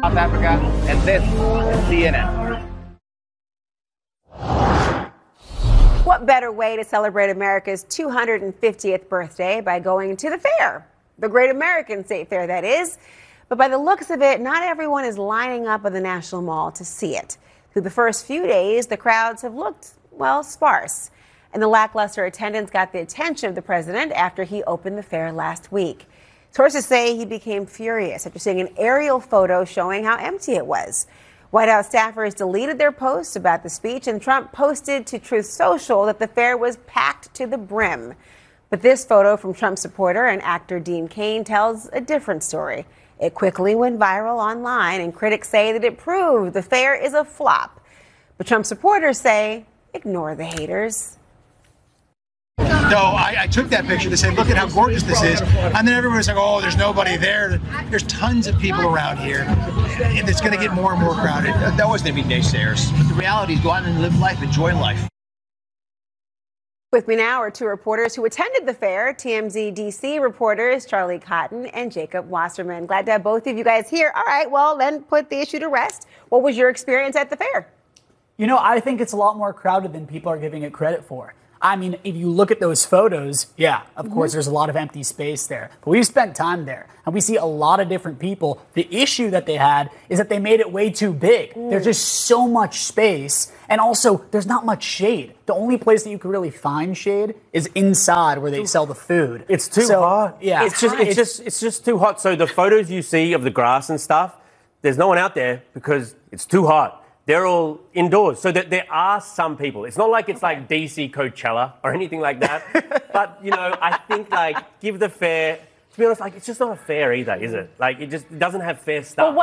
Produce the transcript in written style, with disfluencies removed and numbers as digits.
South Africa, and this is CNN. What better way to celebrate America's 250th birthday by going to the fair? The Great American State Fair, that is. But by the looks of it, not everyone is lining up at the National Mall to see it. Through the first few days, the crowds have looked, well, sparse. And the lackluster attendance got the attention of the president after he opened the fair last week. Sources say he became furious after seeing an aerial photo showing how empty it was. White House staffers deleted their posts about the speech, and Trump posted to Truth Social that the fair was packed to the brim. But this photo from Trump supporter and actor Dean Cain tells a different story. It quickly went viral online, and critics say that it proved the fair is a flop. But Trump supporters say, ignore the haters. No, I took that picture to say, look at how gorgeous this is. And then everybody's like, oh, there's nobody there. There's tons of people around here. And it's going to get more and more crowded. There always going to be naysayers. But the reality is go out and live life, enjoy life. With me now are two reporters who attended the fair, TMZ DC reporters Charlie Cotton and Jacob Wasserman. Glad to have both of you guys here. All right, well, then put the issue to rest. What was your experience at the fair? You know, I think it's a lot more crowded than people are giving it credit for. I mean, if you look at those photos, yeah, of course, there's a lot of empty space there. But we've spent time there, and we see a lot of different people. The issue that they had is that they made it way too big. There's just so much space, and also, there's not much shade. The only place that you can really find shade is inside where they sell the food. It's too hot. Yeah, it's just too hot. So the photos you see of the grass and stuff, there's no one out there because it's too hot. They're all indoors. So that there are some people. It's not like it's like DC Coachella or anything like that. But, you know, I think, like, give the fair, to be honest, like, it's just not a fair either, is it? Like, it just doesn't have fair stuff.